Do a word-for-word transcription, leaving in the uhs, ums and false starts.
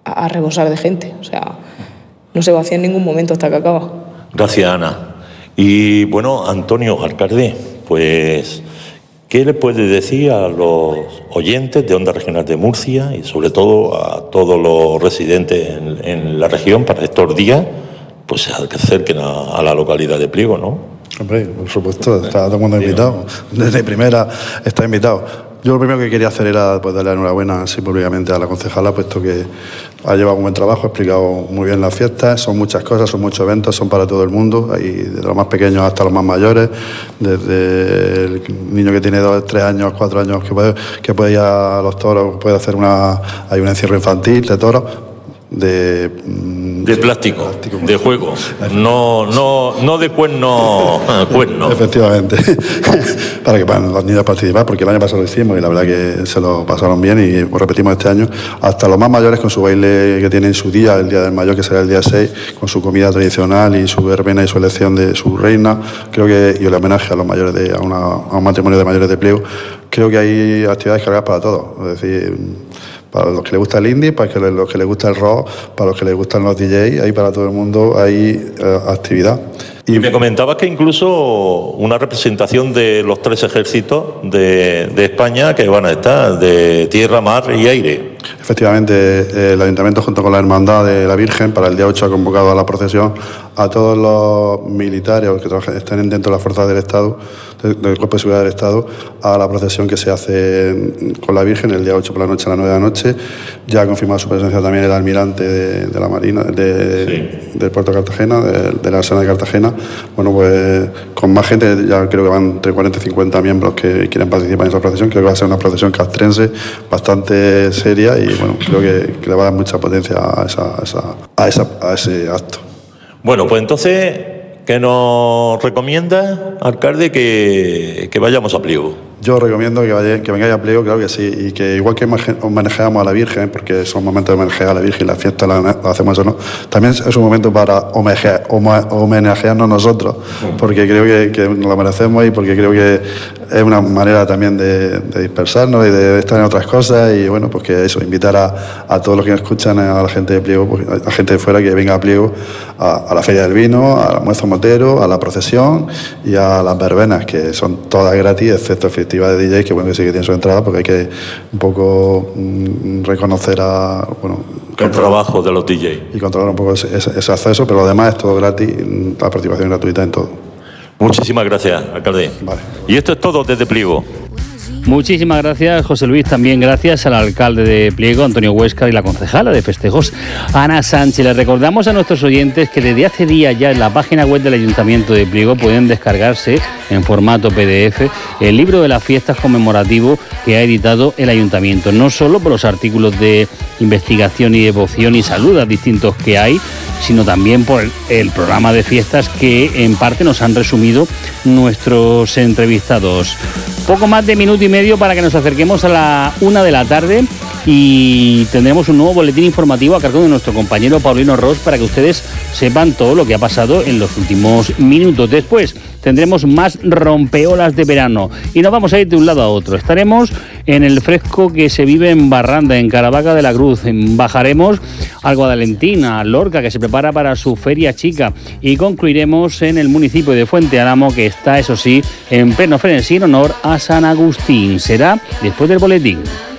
a rebosar de gente. O sea, no se vacía en ningún momento hasta que acaba. Gracias, Ana. Y bueno, Antonio, alcalde, pues, ¿qué le puede decir a los oyentes de Onda Regional de Murcia y sobre todo a todos los residentes en, en la región para estos días, pues se acerquen a, a la localidad de Pliego, ¿no? Hombre, por supuesto, está todo el mundo invitado. Desde primera está invitado. Yo lo primero que quería hacer era pues, darle la enhorabuena así públicamente a la concejala, puesto que ha llevado un buen trabajo, ha explicado muy bien las fiestas, son muchas cosas, son muchos eventos, son para todo el mundo, hay desde los más pequeños hasta los más mayores, desde el niño que tiene dos, tres años, cuatro años, que puede, que puede ir a los toros, puede hacer una, hay un encierro infantil de toros, de... De plástico, plástico de juego, no, no, no de cuerno, cuerno. Efectivamente, para que puedan los niños participar, porque el año pasado lo hicimos y la verdad que se lo pasaron bien y pues, repetimos este año, hasta los más mayores con su baile que tienen su día, el día del mayor que será el día seis, con su comida tradicional y su verbena y su elección de su reina, creo que, y el homenaje a los mayores de, a, una, a un matrimonio de mayores de Pliego, creo que hay actividades cargadas para todos, es decir, para los que les gusta el indie, para los que les gusta el rock, para los que les gustan los D Js, ahí para todo el mundo hay eh, actividad. Y, y me comentabas que incluso una representación de los tres ejércitos de, de España que van a estar, de tierra, mar y aire. Efectivamente, el Ayuntamiento junto con la Hermandad de la Virgen para el día ocho ha convocado a la procesión a todos los militares que trabajan, estén dentro de las fuerzas del Estado, del Cuerpo de Seguridad del Estado, a la procesión que se hace con la Virgen el día ocho por la noche a las nueve de la noche. Ya ha confirmado su presencia también el almirante de, de la Marina, de, sí. del puerto de Cartagena, de, de la Arsenal de Cartagena. Bueno, pues con más gente, ya creo que van entre cuarenta y cincuenta miembros que quieren participar en esa procesión. Creo que va a ser una procesión castrense bastante seria y bueno, creo que, que le va a dar mucha potencia a, esa, a, esa, a, esa, a ese acto. Bueno, pues entonces, ¿qué nos recomienda, alcalde, que, que vayamos a Pliego? Yo recomiendo que, vaya, que vengáis a Pliego, claro que sí, y que igual que homenajeamos a la Virgen, porque son momentos de homenajear a la Virgen, la fiesta la, la hacemos eso, ¿no? También es un momento para homenajear, homenajearnos nosotros, porque creo que, que nos lo merecemos y porque creo que es una manera también de, de dispersarnos y de estar en otras cosas y bueno, pues que eso, invitar a, a todos los que nos escuchan, a la gente de Pliego, pues, a la gente de fuera que venga a Pliego, a, a la Feria del Vino, al almuerzo motero, a la procesión y a las verbenas, que son todas gratis, excepto festivas de D Js, que bueno que sí que tienen su entrada, porque hay que un poco mmm, reconocer a, bueno, el trabajo de los D Js. Y controlar un poco ese, ese, ese acceso, pero además es todo gratis, la participación gratuita en todo. Muchísimas gracias, alcalde. Vale. Y esto es todo desde Pliego. Muchísimas gracias, José Luis. También gracias al alcalde de Pliego, Antonio Huéscar, y la concejala de festejos, Ana Sánchez. Les recordamos a nuestros oyentes que desde hace días ya en la página web del Ayuntamiento de Pliego pueden descargarse en formato P D F el libro de las fiestas conmemorativo que ha editado el Ayuntamiento. No solo por los artículos de investigación y devoción y saludas distintos que hay, sino también por el, el programa de fiestas que en parte nos han resumido nuestros entrevistados. Poco más de minuto y medio para que nos acerquemos a la una de la tarde y tendremos un nuevo boletín informativo a cargo de nuestro compañero Paulino Ros para que ustedes sepan todo lo que ha pasado en los últimos minutos. Después tendremos más rompeolas de verano y nos vamos a ir de un lado a otro. Estaremos en el fresco que se vive en Barranda, en Caravaca de la Cruz. Bajaremos al Guadalentín, a Lorca, que se prepara para su feria chica, y concluiremos en el municipio de Fuente Álamo, que está, eso sí, en pleno frenesí en honor a San Agustín. Será después del boletín.